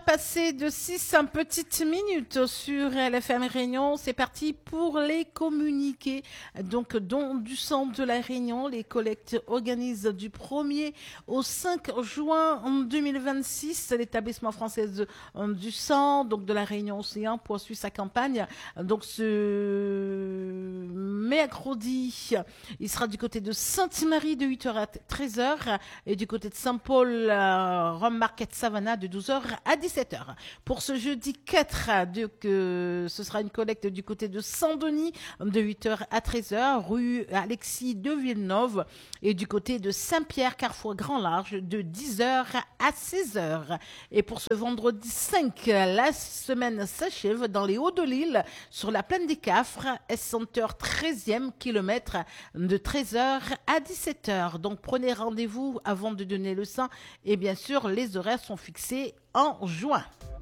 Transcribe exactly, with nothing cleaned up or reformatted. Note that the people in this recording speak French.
passé de six petites minutes sur L F M Réunion. C'est parti pour les communiqués. Donc, don du sang de la Réunion. Les collectes organisent du premier au cinq juin deux mille vingt-six. L'établissement français de- du sang, donc de la Réunion Océan, poursuit sa campagne. Donc, ce mercredi, il sera du côté de Sainte-Marie de huit heures à treize heures et du côté de Saint-Paul, euh, Rome Market Savannah de douze heures à dix-sept heures. Pour ce jeudi quatre, de, que ce sera une collecte du côté de Saint-Denis de huit heures à treize heures, rue Alexis de Villeneuve et du côté de Saint-Pierre, Carrefour Grand Large de dix heures à seize heures. Et pour ce vendredi cinq, la semaine s'achève dans les Hauts de l'Île sur la plaine des Cafres, S-Center treizième kilomètre de treize heures à dix-sept heures. Donc prenez rendez-vous avant de donner le sang et bien sûr les horaires sont fixés en juin.